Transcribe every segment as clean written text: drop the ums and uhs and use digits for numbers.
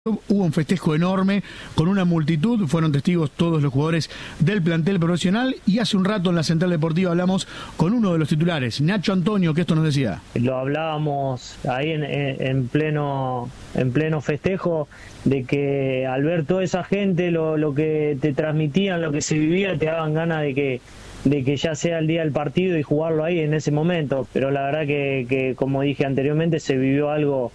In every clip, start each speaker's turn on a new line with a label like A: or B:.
A: Hubo un festejo enorme con una multitud, fueron testigos todos los jugadores del plantel profesional y hace un rato en la Central Deportiva hablamos con uno de los titulares, Nacho Antonio, que esto nos decía.
B: Lo hablábamos ahí en pleno festejo, de que al ver toda esa gente, lo que te transmitían, lo que se vivía, te daban ganas de que ya sea el día del partido y jugarlo ahí en ese momento. Pero la verdad que como dije anteriormente, se vivió algo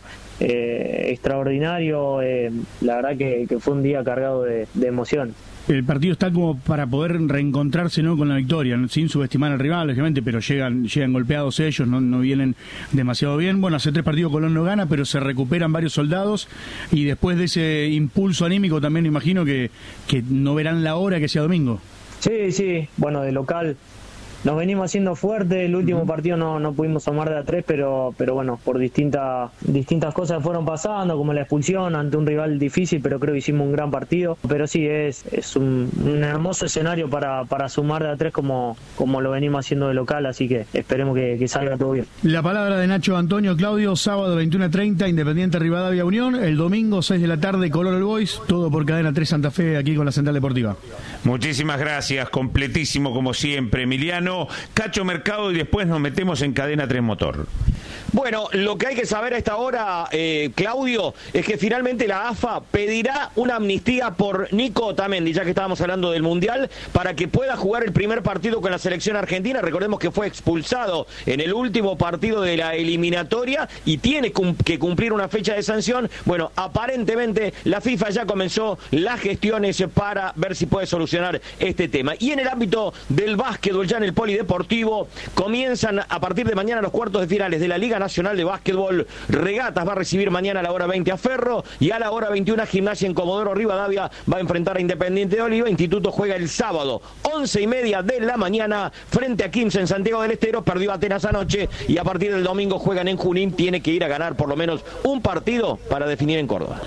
B: extraordinario. La verdad que fue un día cargado de emoción.
A: El partido está como para poder reencontrarse, ¿no?, con la victoria, sin subestimar al rival, lógicamente, pero llegan golpeados ellos, no vienen demasiado bien. Bueno, hace 3 partidos Colón no gana, pero se recuperan varios soldados y después de ese impulso anímico también me imagino que no verán la hora que sea domingo.
B: Sí, bueno, de local nos venimos haciendo fuerte. El último partido no pudimos sumar de a 3, pero bueno, por distintas cosas fueron pasando, como la expulsión ante un rival difícil, pero creo que hicimos un gran partido. Pero sí, es un hermoso escenario para sumar de a 3 como lo venimos haciendo de local, así que esperemos que salga todo bien.
A: La palabra de Nacho Antonio. Claudio, sábado 21:30, Independiente Rivadavia Unión, el domingo 6 de la tarde, Colón All Boys, todo por Cadena 3 Santa Fe, aquí con la Central Deportiva.
C: Muchísimas gracias, completísimo como siempre, Emiliano. Cacho Mercado, y después nos metemos en Cadena 3 Motor.
D: Bueno, lo que hay que saber a esta hora, Claudio, es que finalmente la AFA pedirá una amnistía por Nico Otamendi, ya que estábamos hablando del Mundial, para que pueda jugar el primer partido con la selección argentina. Recordemos que fue expulsado en el último partido de la eliminatoria y tiene que cumplir una fecha de sanción. Bueno, aparentemente la FIFA ya comenzó las gestiones para ver si puede solucionar este tema. Y en el ámbito del básquetbol, ya en el polideportivo, comienzan a partir de mañana los cuartos de finales de la Liga Nacional de Básquetbol. Regatas va a recibir mañana a la hora 20 a Ferro y a la hora 21 Gimnasia en Comodoro Rivadavia va a enfrentar a Independiente de Oliva. Instituto juega el sábado 11:30 de la mañana frente a Quimsa en Santiago del Estero. Perdió Atenas anoche y a partir del domingo juegan en Junín. Tiene que ir a ganar por lo menos un partido para definir en Córdoba.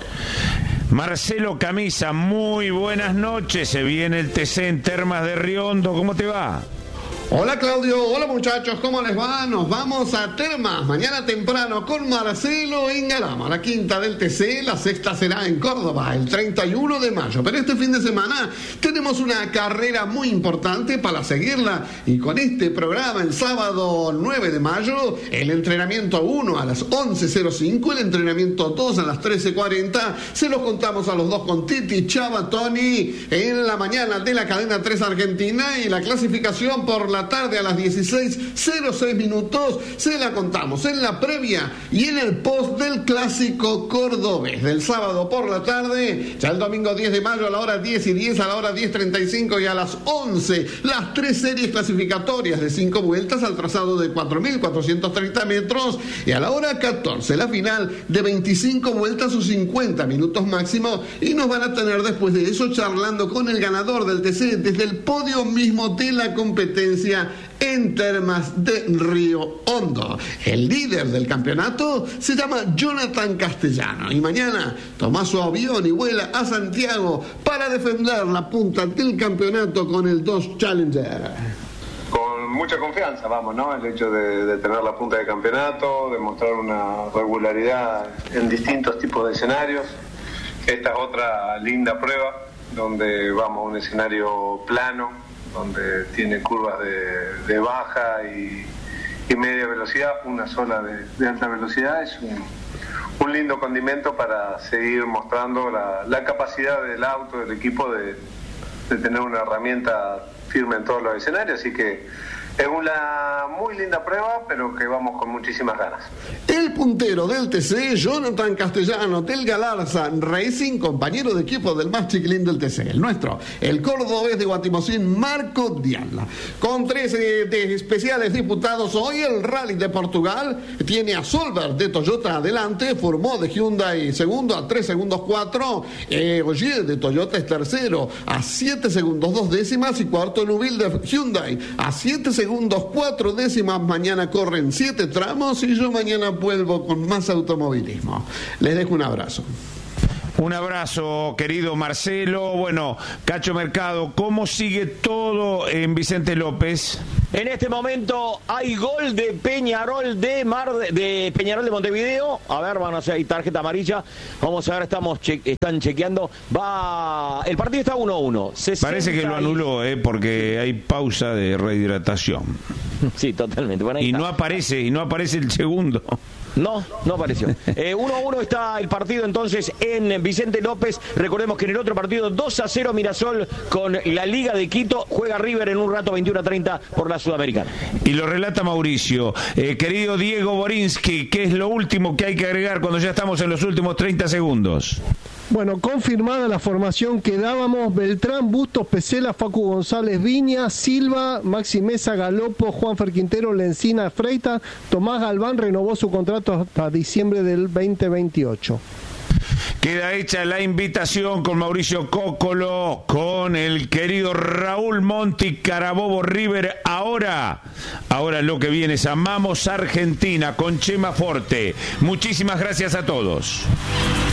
C: Marcelo Camisa, muy buenas noches. Se viene el TC en Termas de Riondo. ¿Cómo te va?
E: Hola Claudio, hola muchachos, ¿cómo les va? Nos vamos a Termas mañana temprano con Marcelo Ingarama, la quinta del TC, la sexta será en Córdoba el 31 de mayo, pero este fin de semana tenemos una carrera muy importante para seguirla y con este programa el sábado 9 de mayo, el entrenamiento 1 a las 11:05, el entrenamiento 2 a las 13:40, se los contamos a los dos con Titi, Chava, Tony, en la mañana de la cadena 3 Argentina y la clasificación por la tarde a las 16:06 minutos se la contamos en la previa y en el post del clásico cordobés del sábado por la tarde, ya el domingo 10 de mayo a la hora 10:10, a la hora 10:35 y a las 11 las 3 series clasificatorias de 5 vueltas al trazado de 4.430 metros y a la hora 14 la final de 25 vueltas o 50 minutos máximo y nos van a tener después de eso charlando con el ganador del TC desde el podio mismo de la competencia en Termas de Río Hondo. El líder del campeonato se llama Jonathan Castellano y mañana toma su avión y vuela a Santiago para defender la punta del campeonato con el Dodge Challenger.
F: Con mucha confianza, vamos, ¿no? El hecho de tener la punta de campeonato, de mostrar una regularidad en distintos tipos de escenarios. Esta es otra linda prueba donde vamos a un escenario plano, donde tiene curvas de baja y media velocidad, una sola de alta velocidad. Es un lindo condimento para seguir mostrando la capacidad del auto, del equipo de tener una herramienta firme en todos los escenarios, así que es una muy linda prueba, pero que vamos con muchísimas ganas.
E: El puntero del TC, Jonathan Castellano del Galarza Racing, compañero de equipo del más chiquilín del TC, el nuestro, el cordobés de Guatimozín, Marco Diala. Con 13 de especiales disputados hoy, el Rally de Portugal tiene a Solberg de Toyota adelante, Formó de Hyundai segundo a 3 segundos 4, Ogier de Toyota es tercero a 7 segundos 2 décimas y cuarto Nubil de Hyundai a 7 segundos 4 décimas. Mañana corren 7 tramos y yo mañana vuelvo con más automovilismo. Les dejo un abrazo.
C: Un abrazo, querido Marcelo. Bueno, Cacho Mercado, ¿cómo sigue todo en Vicente López?
D: En este momento hay gol de Peñarol de Peñarol de Montevideo. A ver, van a hacer ahí tarjeta amarilla. Vamos a ver, están chequeando. El partido está 1-1.
C: Parece que lo anuló, porque hay pausa de rehidratación.
D: Sí, totalmente. Bueno,
C: y no aparece el segundo.
D: No apareció. 1-1 está el partido entonces en Vicente López. Recordemos que en el otro partido 2-0 Mirasol con la Liga de Quito. Juega River en un rato 21-30 por la Sudamericana.
C: Y lo relata Mauricio. Querido Diego Borinsky, ¿qué es lo último que hay que agregar cuando ya estamos en los últimos 30 segundos?
G: Bueno, confirmada la formación que dábamos: Beltrán, Bustos, Pesela, Facu González, Viña, Silva, Maxi Mesa, Galopo, Juanfer Quintero, Lencina, Freita. Tomás Galván renovó su contrato hasta diciembre del 2028.
C: Queda hecha la invitación con Mauricio Cóccolo, con el querido Raúl Monti, Carabobo River. Ahora lo que viene es Amamos Argentina con Chema Forte. Muchísimas gracias a todos.